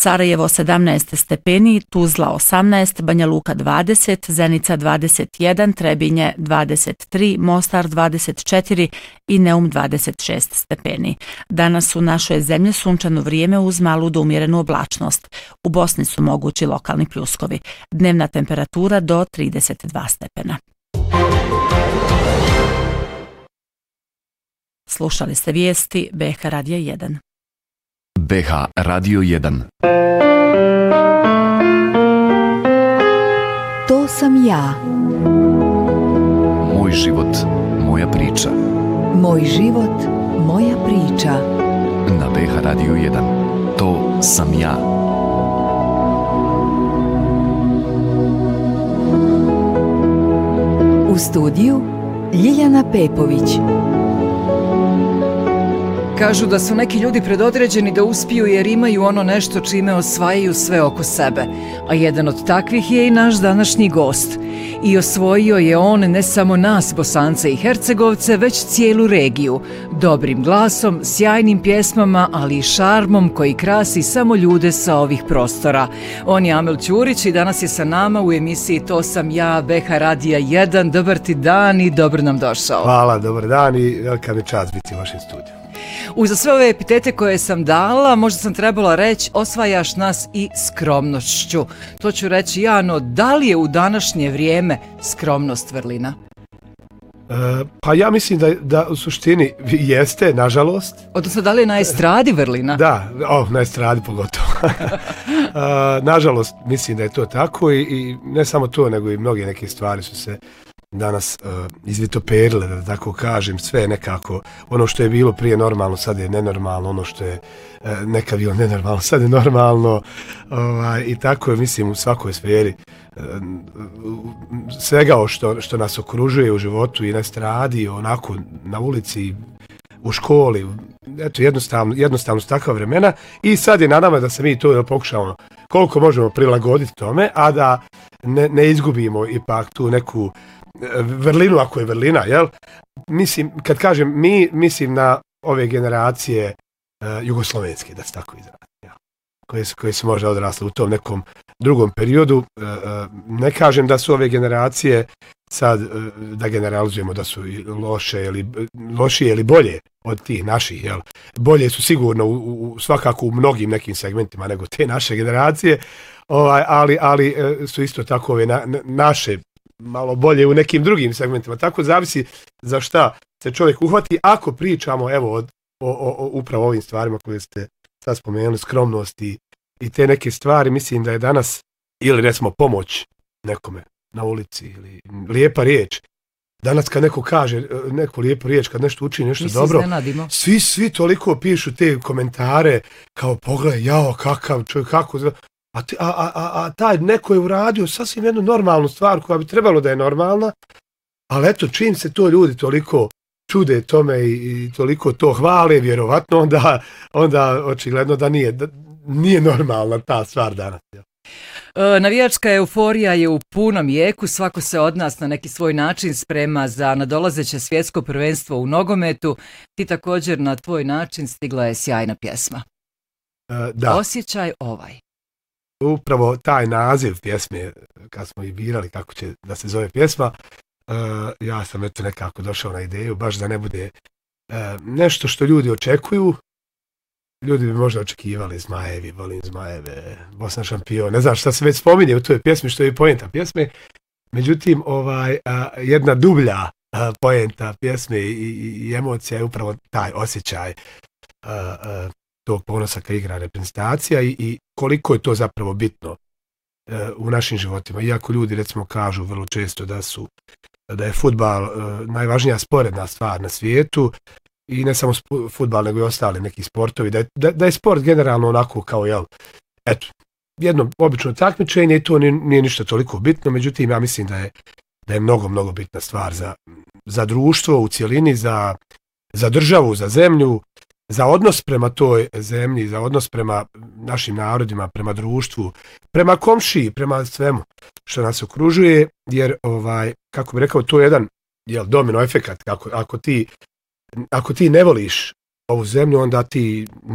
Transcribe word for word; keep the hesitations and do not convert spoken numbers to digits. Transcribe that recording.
Sarajevo sedamnaest stepeni, Tuzla osamnaest, Banja Luka dvadeset, Zenica dvadeset jedan, Trebinje dvadeset tri, Mostar dvadeset četiri i Neum dvadeset šest stepeni. Danas u našoj zemlji sunčano vrijeme uz malu do umjerenu oblačnost. U Bosni su mogući lokalni pljuskovi. Dnevna temperatura do trideset dva stepena. Slušali ste vijesti B H Radija jedan. B H Radio jedan. To sam ja. Moj život, moja priča. Moj život, moja priča. Na B H Radio jedan. To sam ja. U studiju Ljiljana Pepović. Kažu da su neki ljudi predodređeni da uspiju jer imaju ono nešto čime osvajaju sve oko sebe. A jedan od takvih je i naš današnji gost. I osvojio je on ne samo nas, Bosance i Hercegovce, već cijelu regiju. Dobrim glasom, sjajnim pjesmama, ali i šarmom koji krasi samo ljude sa ovih prostora. On je Amel Ćurić i danas je sa nama u emisiji To sam ja, B H Radija jedan. Dobar ti dan i dobro nam došao. Hvala, dobar dan i velika mi čast biti u vašem studiju. Uza sve ove epitete koje sam dala, možda sam trebala reći, osvajaš nas i skromnošću. To ću reći ja, no da li je u današnje vrijeme skromnost vrlina? E, pa ja mislim da, da u suštini jeste, nažalost. Odnosno, da li je na estradi vrlina? Da, o, na estradi pogotovo. e, nažalost, mislim da je to tako i, i ne samo to, nego i mnoge neke stvari su se danas uh, izvitoperile, da tako kažem, sve je nekako, ono što je bilo prije normalno, sad je nenormalno, ono što je uh, nekad bilo nenormalno, sad je normalno, ovaj, i tako je, mislim, u svakoj sferi uh, svega što, što nas okružuje u životu i na estradi, onako na ulici, u školi, eto, jednostavno, jednostavno su takva vremena i sad je na nama da se mi to pokušamo koliko možemo prilagoditi tome, a da ne, ne izgubimo ipak tu neku vrlinu, ako je vrlina, jel? Mislim, kad kažem mi, mislim na ove generacije uh, jugoslovenske, da se tako izrazi, ja, koje, koje su možda odrasle u tom nekom drugom periodu. Uh, uh, ne kažem da su ove generacije sad, uh, da generalizujemo da su loše ili lošije ili bolje od tih naših, jel? Bolje su sigurno u, u, svakako u mnogim nekim segmentima nego te naše generacije, ovaj, ali, ali uh, su isto tako ove na, na, naše malo bolje u nekim drugim segmentima. Tako zavisi za šta se čovjek uhvati. Ako pričamo evo o, o, o upravo ovim stvarima koje ste sad spomenuli, skromnosti i te neke stvari, mislim da je danas ili recimo pomoć nekome na ulici ili lijepa riječ. Danas kad neko kaže neku lijepu riječ, kad nešto učini nešto dobro, svi, svi toliko pišu te komentare kao pogledaj, jao, kakav čovjek, kako... A, ti, a, a, a taj neko je uradio sasvim jednu normalnu stvar koja bi trebalo da je normalna, ali eto, čim se to ljudi toliko čude tome i, i toliko to hvale, vjerovatno, onda, onda očigledno da nije, da nije normalna ta stvar danas. E, navijačka euforija je u punom jeku, svako se od nas na neki svoj način sprema za nadolazeće svjetsko prvenstvo u nogometu. Ti također na tvoj način stigla je sjajna pjesma. E, da. Osjećaj ovaj. Upravo taj naziv pjesme, kad smo i birali kako će da se zove pjesma, uh, ja sam eto nekako došao na ideju, baš da ne bude uh, nešto što ljudi očekuju. Ljudi bi možda očekivali Zmajevi, volim Zmajeve, Bosna šampion, ne znam šta se već spominje u toj pjesmi, što je poenta pjesme. Međutim, ovaj, uh, jedna dublja uh, poenta pjesme i, i, i emocija je upravo taj osjećaj uh, uh, tog ponosa kad igra reprezentacija i, i koliko je to zapravo bitno e, u našim životima. Iako ljudi recimo kažu vrlo često da su da je fudbal e, najvažnija sporedna stvar na svijetu i ne samo sp- fudbal nego i ostali neki sportovi, da je, da, da je sport generalno onako kao jel, eto, jedno obično takmičenje i to nije, nije ništa toliko bitno, međutim ja mislim da je, da je mnogo, mnogo bitna stvar za, za društvo u cjelini, za, za državu, za zemlju, za odnos prema toj zemlji, za odnos prema našim narodima, prema društvu, prema komšiji, prema svemu što nas okružuje, jer ovaj, kako bih rekao, to je jedan jel, domino efekat. Ako, ako, ti, ako ti ne voliš ovu zemlju, onda ti